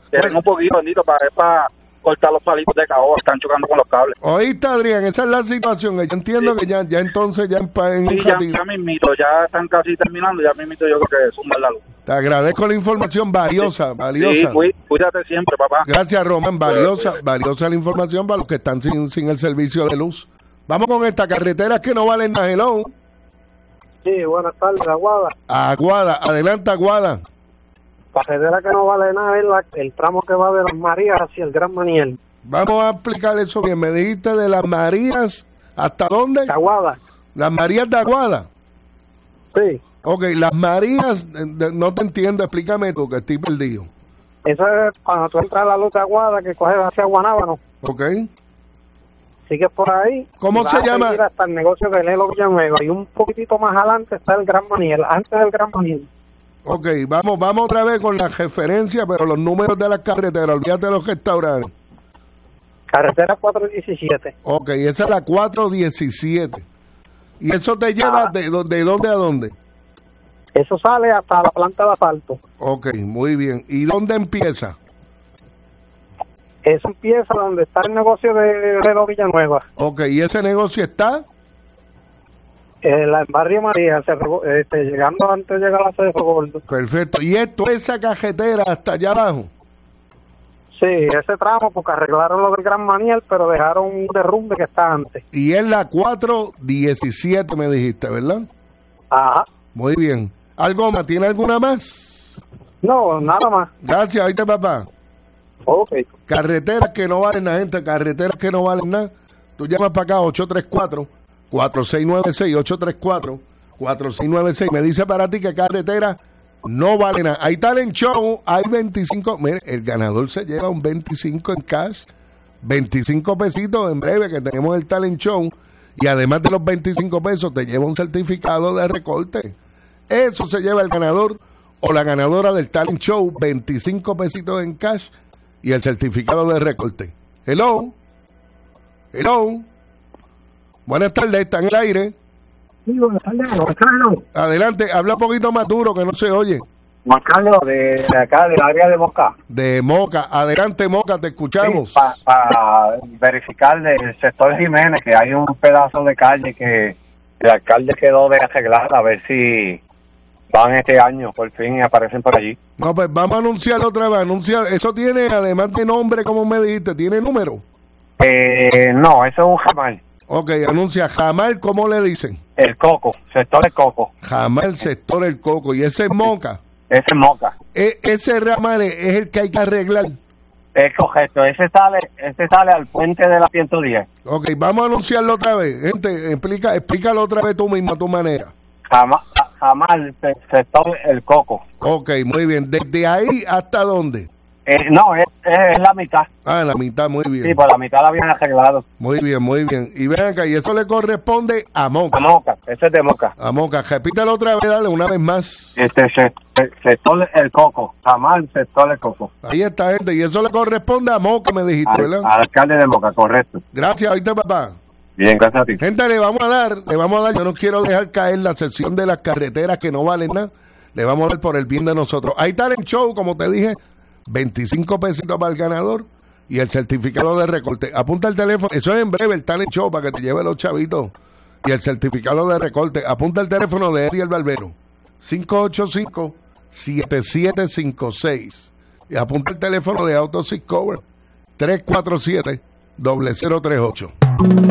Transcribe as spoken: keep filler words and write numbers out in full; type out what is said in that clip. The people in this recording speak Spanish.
Tienen un poquito, bendito, para, para cortar los palitos de caoba, están chocando con los cables. Oíste, Adrián, esa es la situación. Yo entiendo sí. que ya, ya entonces ya en, en sí, un ya, ratito. ya mismito, ya están casi terminando, ya mismito yo creo que suman la luz. Te agradezco la información valiosa, sí. valiosa. Sí, cuídate siempre, papá. Gracias, Román, valiosa, valiosa la información para los que están sin, sin el servicio de luz. Vamos con esta carretera que no valen nada. Hello. Sí, buenas tardes, Aguada. Aguada, adelante, Aguada. Carretera que no vale nada es la, el tramo que va de Las Marías hacia el Gran Maniel. Vamos a explicar eso bien. Me dijiste de Las Marías, ¿hasta dónde? Aguada. Las Marías de Aguada. Sí. Ok, Las Marías, no te entiendo, explícame tú, que estoy perdido. Eso es cuando tú entras a la luz de Aguada, que coges hacia Guanábano. Ok. Sigues por ahí. ¿Cómo se llama? Hasta el negocio de Lelo Villanueva y un poquitito más adelante está el Gran Maniel, antes del Gran Maniel. Ok, vamos vamos otra vez con la referencia, pero los números de las carreteras, olvídate de los restaurantes. Carretera cuatro diecisiete. Ok, esa es la cuatro diecisiete. ¿Y eso te lleva ah. de, de dónde a dónde? Eso sale hasta la planta de asfalto. Ok, muy bien. ¿Y dónde empieza? Eso empieza donde está el negocio de Lelo Villanueva. Ok, ¿y ese negocio está? En el barrio María, Cerro, este, llegando antes de llegar a Cerro Gordo. Perfecto. ¿Y esto, esa cajetera hasta allá abajo? Sí, ese tramo, porque arreglaron lo del Gran Maniel, pero dejaron un derrumbe que está antes. Y es la cuatro diecisiete, me dijiste, ¿verdad? Ajá. Muy bien. ¿Algo más? ¿Tiene alguna más? No, nada más. Gracias, oíste, papá. Ok. Carreteras que no valen nada, gente, carreteras que no valen nada. Tú llamas para acá, ocho tres cuatro, cuatro seis nueve seis, ocho tres cuatro, cuatro seis nueve seis. Me dice para ti que carretera no vale nada. Hay talent show, hay veinticinco. Mire, el ganador se lleva un veinticinco en cash, veinticinco pesitos en breve que tenemos el talent show. Y además de los veinticinco pesos, te lleva un certificado de recorte. Eso se lleva el ganador o la ganadora del talent show, veinticinco pesitos en cash y el certificado de recorte. Hello. Hello. Buenas tardes, está en el aire. Sí, buenas tardes, Juan Carlos. Adelante, habla un poquito más duro que no se oye. Juan Carlos, de, de acá, del área de Moca. De Moca. Adelante, Moca, te escuchamos. Sí, para pa verificar del sector Jiménez que hay un pedazo de calle que el alcalde quedó de arreglar, a ver si van este año, por fin, y aparecen por allí. No, pues vamos a anunciarlo otra vez. Anunciar. Eso tiene, además de nombre, como me dijiste, ¿tiene número? Eh, no, eso es un jamal. Ok, anuncia jamal, ¿cómo le dicen? El Coco, sector El Coco. Jamal, sector El Coco. ¿Y ese es Moca? Ese es Moca. E, ese ramal es el que hay que arreglar. Es correcto, ese sale ese sale al puente de la ciento diez. Ok, vamos a anunciarlo otra vez. Gente, explica, explícalo otra vez tú mismo a tu manera. Jamás, jamás sector El Coco. Ok, muy bien. ¿Desde ahí hasta dónde? Eh, no, es, es la mitad. Ah, la mitad, muy bien. Sí, por la mitad la habían arreglado. Muy bien, muy bien. Y ven acá, y eso le corresponde a Moca. A Moca, ese es de Moca. A Moca, repítalo otra vez, dale, una vez más. Este se, se, sector El Coco, jamás el sector El Coco. Ahí está, gente, y eso le corresponde a Moca, me dijiste, al, ¿verdad? Al alcalde de Moca, correcto. Gracias, oíste, papá. Bien, gracias a ti. Gente, le vamos a dar, le vamos a dar, yo no quiero dejar caer la sección de las carreteras que no valen nada, le vamos a dar por el bien de nosotros. Ahí está el show, como te dije, veinticinco pesitos para el ganador y el certificado de recorte. Apunta el teléfono, eso es en breve, el talent show para que te lleve los chavitos y el certificado de recorte. Apunta el teléfono de Eddie el Barbero, cinco ocho cinco, siete siete cinco seis. Y apunta el teléfono de Auto Six Cover, tres cuatro siete, cero cero tres ocho.